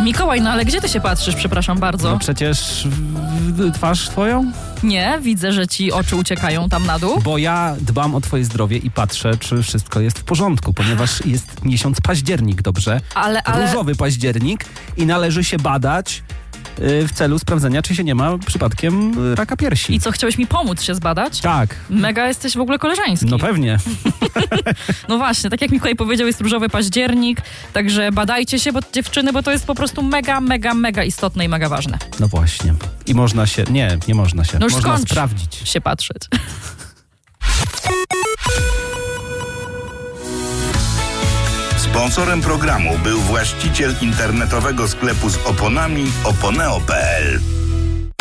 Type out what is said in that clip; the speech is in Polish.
Mikołaj, no ale gdzie ty się patrzysz, przepraszam bardzo? No przecież twarz twoją? Nie, widzę, że ci oczy uciekają tam na dół. Bo ja dbam o twoje zdrowie i patrzę, czy wszystko jest w porządku, ponieważ jest miesiąc październik, dobrze? Ale... Różowy październik i należy się badać w celu sprawdzenia, czy się nie ma przypadkiem raka piersi. I co, chciałeś mi pomóc się zbadać? Tak. Mega jesteś w ogóle koleżeński. No pewnie. No właśnie, tak jak Mikołaj powiedział, jest różowy październik, także badajcie się, bo dziewczyny, bo to jest po prostu mega istotne i mega ważne. No właśnie. I można się... Nie można się. No już można skończ sprawdzić. się patrzeć. Sponsorem programu był właściciel internetowego sklepu z oponami oponeo.pl.